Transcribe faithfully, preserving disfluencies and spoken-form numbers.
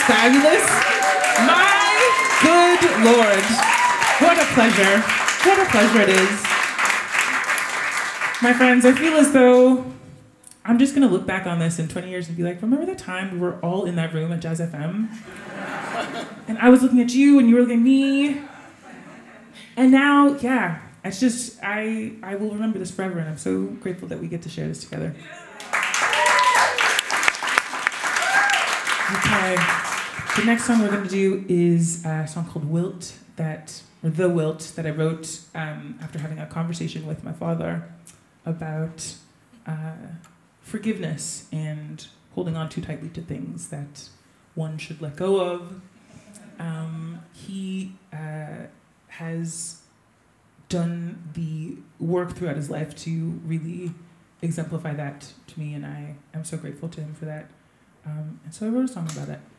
fabulous. My good Lord. What a pleasure. What a pleasure it is. My friends, I feel as though I'm just going to look back on this in twenty years and be like, remember that time we were all in that room at Jazz F M? And I was looking at you and you were looking at me. And now, yeah, it's just, I, I will remember this forever, and I'm so grateful that we get to share this together. Okay, the next song we're going to do is a song called Wilt, that, or The Wilt, that I wrote um, after having a conversation with my father about uh, forgiveness and holding on too tightly to things that one should let go of. Um, he uh, has done the work throughout his life to really exemplify that to me, and I am so grateful to him for that. Um, and so I wrote a song about it.